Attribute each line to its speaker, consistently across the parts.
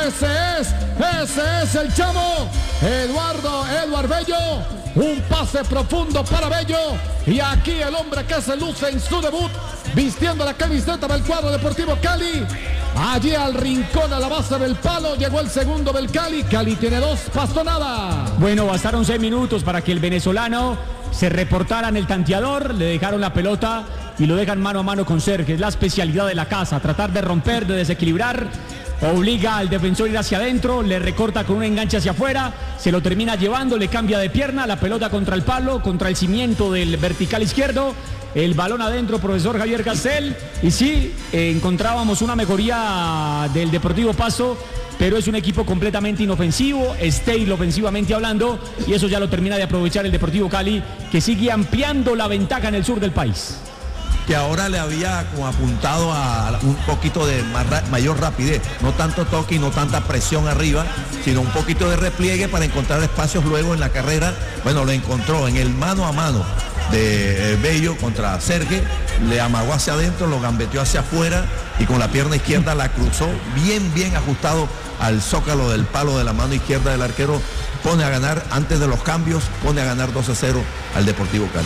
Speaker 1: Ese es el chamo, Eduard Bello, un pase profundo para Bello, y aquí el hombre que se luce en su debut, vistiendo la camiseta del cuadro Deportivo Cali, allí al rincón, a la base del palo, llegó el segundo del Cali tiene 2, Pasto nada.
Speaker 2: Bueno, bastaron 6 minutos para que el venezolano se reportara en el tanteador, le dejaron la pelota y lo dejan mano a mano con Sergio, es la especialidad de la casa, tratar de romper, de desequilibrar. Obliga al defensor a ir hacia adentro, le recorta con un enganche hacia afuera, se lo termina llevando, le cambia de pierna, la pelota contra el palo, contra el cimiento del vertical izquierdo, el balón adentro, profesor Javier Castel, y sí, encontrábamos una mejoría del Deportivo Pasto, pero es un equipo completamente inofensivo, estéril ofensivamente hablando, y eso ya lo termina de aprovechar el Deportivo Cali, que sigue ampliando la ventaja en el sur del país.
Speaker 3: Que ahora le había como apuntado a un poquito de mayor rapidez, no tanto toque y no tanta presión arriba, sino un poquito de repliegue para encontrar espacios luego en la carrera. Bueno, lo encontró en el mano a mano de Bello contra Sergio, le amagó hacia adentro, lo gambeteó hacia afuera y con la pierna izquierda la cruzó bien ajustado al zócalo del palo de la mano izquierda del arquero. Pone a ganar, antes de los cambios, pone a ganar 2-0 al Deportivo Cali.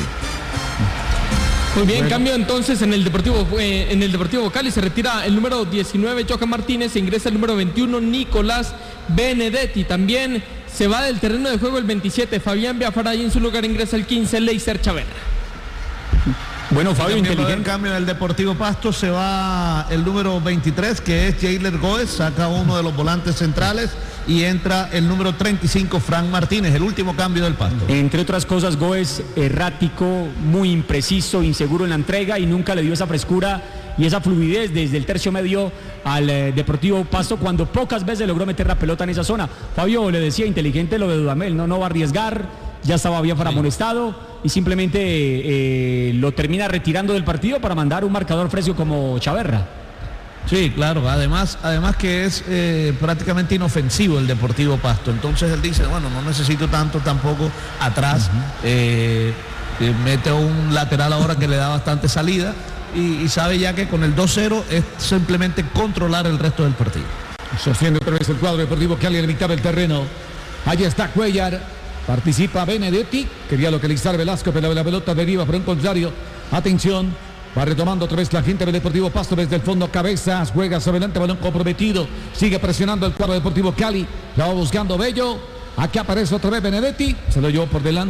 Speaker 4: Muy bien, cambio entonces en el Deportivo Cali, se retira el número 19, Johan Martínez, se ingresa el número 21, Nicolás Benedetti. También se va del terreno de juego el 27, Fabián Biafara, y en su lugar ingresa el 15, Leiser Chavera.
Speaker 5: Bueno, Fabio, inteligente. Cambio en el Deportivo Pasto, se va el número 23, que es Jailer Goes, saca uno de los volantes centrales y entra el número 35, Frank Martínez, el último cambio del Pasto.
Speaker 2: Entre otras cosas, Goes errático, muy impreciso, inseguro en la entrega y nunca le dio esa frescura y esa fluidez desde el tercio medio al Deportivo Pasto, cuando pocas veces logró meter la pelota en esa zona. Fabio le decía, inteligente lo de Dudamel, no va a arriesgar, ya estaba bien para amonestado y simplemente lo termina retirando del partido para mandar un marcador fresco como Chaverra.
Speaker 5: Sí, claro, además que es prácticamente inofensivo el Deportivo Pasto, entonces él dice, bueno, no necesito tanto tampoco atrás, mete un lateral ahora que le da bastante salida y sabe ya que con el 2-0 es simplemente controlar el resto del partido.
Speaker 1: Sostiene otra vez el cuadro Deportivo Cali en la mitad del terreno, allí está Cuellar, participa Benedetti, quería localizar Velasco, pero la pelota deriva por un contrario, atención. Va retomando otra vez la gente del Deportivo Pasto desde el fondo, Cabezas, juega sobre adelante, balón comprometido, sigue presionando el cuadro Deportivo Cali, la va buscando Bello, aquí aparece otra vez Benedetti, se lo llevó por delante.